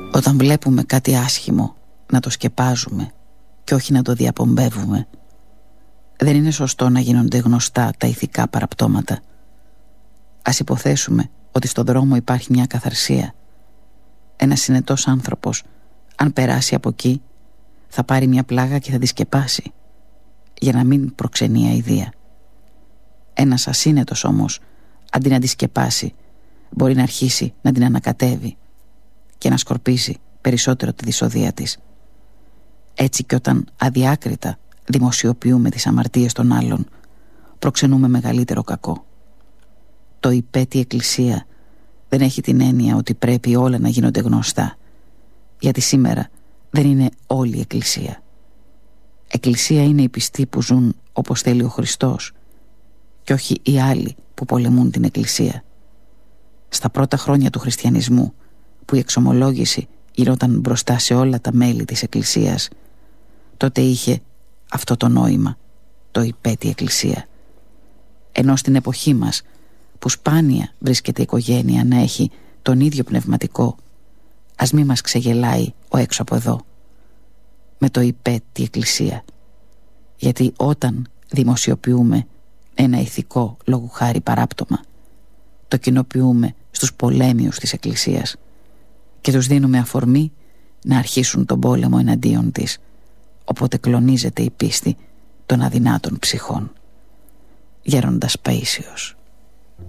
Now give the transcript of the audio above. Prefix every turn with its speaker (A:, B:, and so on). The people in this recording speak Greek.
A: Όταν βλέπουμε κάτι άσχημο, να το σκεπάζουμε και όχι να το διαπομπεύουμε. Δεν είναι σωστό να γίνονται γνωστά τα ηθικά παραπτώματα. Ας υποθέσουμε ότι στον δρόμο υπάρχει μια καθαρσία. Ένας συνετός άνθρωπος, αν περάσει από εκεί, θα πάρει μια πλάγα και θα τη σκεπάσει, για να μην προξενεί αηδία. Ένας ασύνετος όμως, αντί να τη σκεπάσει, μπορεί να αρχίσει να την ανακατεύει και να σκορπίσει περισσότερο τη δυσοδεία της. Έτσι και όταν αδιάκριτα δημοσιοποιούμε τις αμαρτίες των άλλων, προξενούμε μεγαλύτερο κακό. Το υπέτη εκκλησία δεν έχει την έννοια ότι πρέπει όλα να γίνονται γνωστά, γιατί σήμερα δεν είναι όλη η εκκλησία. Εκκλησία είναι οι πιστοί που ζουν όπως θέλει ο Χριστός και όχι οι άλλοι που πολεμούν την εκκλησία. Στα πρώτα χρόνια του χριστιανισμού, που η εξομολόγηση γινόταν μπροστά σε όλα τα μέλη της εκκλησίας, τότε είχε αυτό το νόημα, το υπέτη εκκλησία. Ενώ στην εποχή μας, που σπάνια βρίσκεται η οικογένεια να έχει τον ίδιο πνευματικό, ας μη μας ξεγελάει ο έξω από εδώ με το υπέτη εκκλησία. Γιατί όταν δημοσιοποιούμε ένα ηθικό λόγου χάρη παράπτωμα, το κοινοποιούμε στους πολέμιους της εκκλησίας και τους δίνουμε αφορμή να αρχίσουν τον πόλεμο εναντίον της, οπότε κλονίζεται η πίστη των αδυνάτων ψυχών. Γέροντας Παΐσιος.